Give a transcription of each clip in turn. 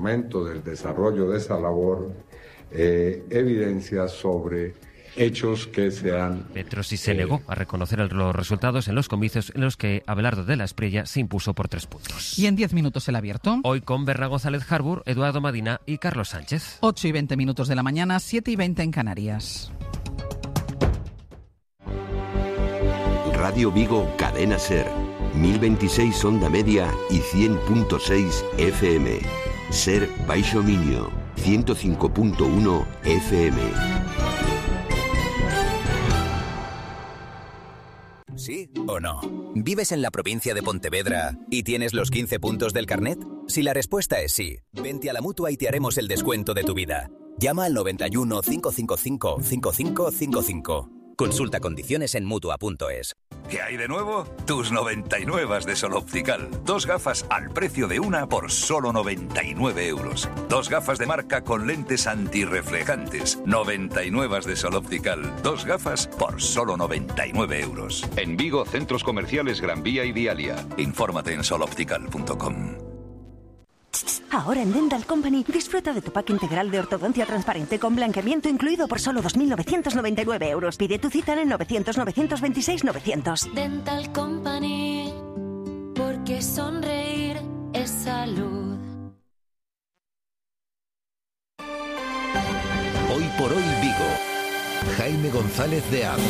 fomento del desarrollo de esa labor, evidencia sobre hechos que se han... Petro sí se negó a reconocer los resultados en los comicios en los que Abelardo de la Espriella se impuso por 3 puntos. Y en 10 minutos el abierto. Hoy con Berna González Harbour, Eduardo Madina y Carlos Sánchez. 8:20 de la mañana, 7:20 en Canarias. Radio Vigo, Cadena Ser, 1026 onda media y 100.6 FM. Ser Baixo Miño, 105.1 FM. ¿Sí o no? ¿Vives en la provincia de Pontevedra y tienes los 15 puntos del carnet? Si la respuesta es sí, vente a la Mutua y te haremos el descuento de tu vida. Llama al 91 555 5555. Consulta condiciones en Mutua.es. ¿Qué hay de nuevo? Tus 99 de Sol Optical. 2 gafas al precio de una por solo 99 euros. 2 gafas de marca con lentes antirreflejantes. 99 de Sol Optical. 2 gafas por solo 99 euros. En Vigo, centros comerciales Gran Vía y Dialia. Infórmate en soloptical.com. Ahora en Dental Company disfruta de tu pack integral de ortodoncia transparente con blanqueamiento incluido por solo 2.999 euros. Pide tu cita en el 900-926-900. Dental Company, porque sonreír es salud. Hoy por hoy Vigo. Jaime González de Amo.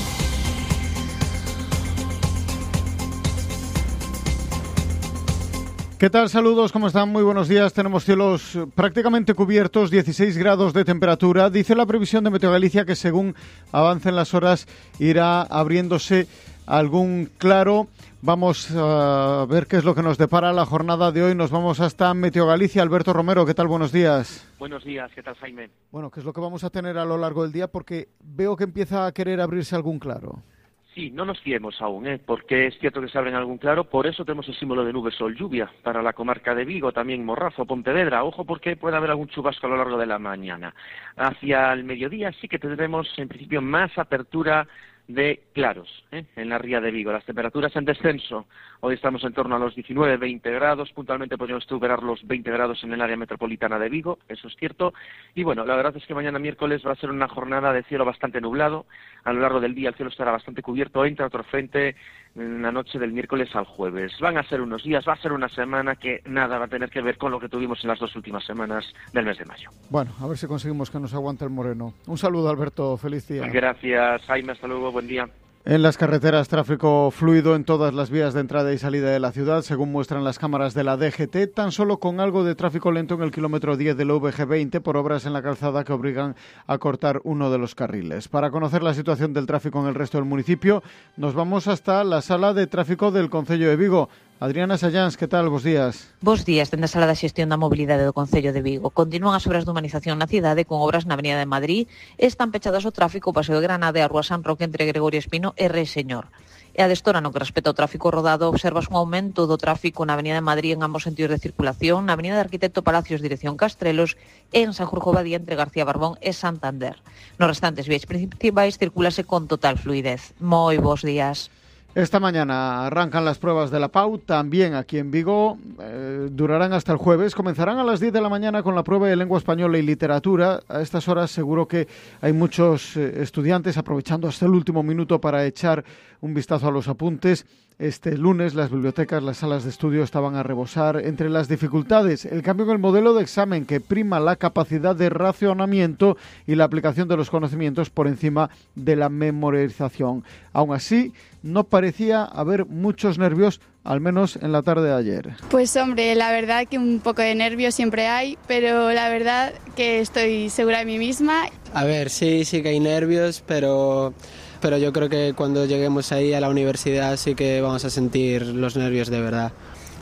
¿Qué tal? Saludos, ¿cómo están? Muy buenos días. Tenemos cielos prácticamente cubiertos, 16 grados de temperatura. Dice la previsión de Meteo Galicia que según avancen las horas irá abriéndose algún claro. Vamos a ver qué es lo que nos depara la jornada de hoy. Nos vamos hasta Meteo Galicia. Alberto Romero, ¿qué tal? Buenos días. Buenos días, ¿qué tal, Jaime? Bueno, ¿qué es lo que vamos a tener a lo largo del día? Porque veo que empieza a querer abrirse algún claro. Sí, no nos fiemos aún, porque es cierto que se abren algún claro, por eso tenemos el símbolo de nube, sol, lluvia, para la comarca de Vigo, también Morrazo, Pontevedra. Ojo porque puede haber algún chubasco a lo largo de la mañana. Hacia el mediodía sí que tendremos, en principio, más apertura de claros en la ría de Vigo. Las temperaturas en descenso. Hoy estamos en torno a los 19-20 grados. Puntualmente podríamos superar los 20 grados en el área metropolitana de Vigo, eso es cierto. Y bueno, la verdad es que mañana miércoles va a ser una jornada de cielo bastante nublado. A lo largo del día el cielo estará bastante cubierto. Entra otro frente en la noche del miércoles al jueves. Van a ser unos días, va a ser una semana que nada va a tener que ver con lo que tuvimos en las 2 últimas semanas del mes de mayo. Bueno, a ver si conseguimos que nos aguante el moreno. Un saludo, Alberto. Feliz día. Gracias, Jaime. Hasta luego. Buen día. En las carreteras, tráfico fluido en todas las vías de entrada y salida de la ciudad, según muestran las cámaras de la DGT, tan solo con algo de tráfico lento en el kilómetro 10 del VG20 por obras en la calzada que obligan a cortar uno de los carriles. Para conocer la situación del tráfico en el resto del municipio, nos vamos hasta la sala de tráfico del Concello de Vigo. Adriana Sayans, que tal? Bos días. Bos días, dende a Sala da Xestión da Mobilidade do Concello de Vigo. Continúan as obras de humanización na cidade con obras na Avenida de Madrid. Están pechadas o tráfico o Paseo de Granada e a Rúa San Roque entre Gregorio Espino e Reseñor. E adestora no que respecta ao tráfico rodado observas un aumento do tráfico na Avenida de Madrid en ambos sentidos de circulación, na Avenida de Arquitecto Palacios dirección Castrelos e en Sanjurjo Badía entre García Barbón e Santander. Nos restantes vías principais circulase con total fluidez. Moi bons días. Esta mañana arrancan las pruebas de la PAU, también aquí en Vigo, durarán hasta el jueves. Comenzarán a las 10 de la mañana con la prueba de lengua española y literatura. A estas horas seguro que hay muchos estudiantes aprovechando hasta el último minuto para echar un vistazo a los apuntes. Este lunes las bibliotecas, las salas de estudio estaban a rebosar. Entre las dificultades, el cambio en el modelo de examen que prima la capacidad de racionamiento y la aplicación de los conocimientos por encima de la memorización. Aún así, no parecía haber muchos nervios, al menos en la tarde de ayer. Pues hombre, la verdad que un poco de nervios siempre hay, pero la verdad que estoy segura de mí misma. A ver, sí que hay nervios, pero yo creo que cuando lleguemos ahí a la universidad sí que vamos a sentir los nervios de verdad.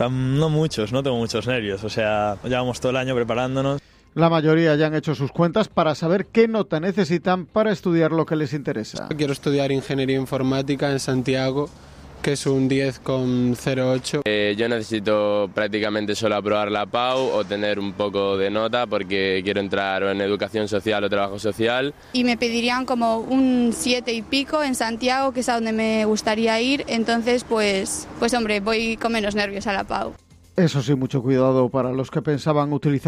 No muchos, no tengo muchos nervios, o sea, llevamos todo el año preparándonos. La mayoría ya han hecho sus cuentas para saber qué nota necesitan para estudiar lo que les interesa. Quiero estudiar Ingeniería Informática en Santiago, que es un 10,08. Yo necesito prácticamente solo aprobar la PAU o tener un poco de nota porque quiero entrar o en Educación Social o Trabajo Social. Y me pedirían como un 7 y pico en Santiago, que es a donde me gustaría ir, entonces pues hombre, voy con menos nervios a la PAU. Eso sí, mucho cuidado para los que pensaban utilizar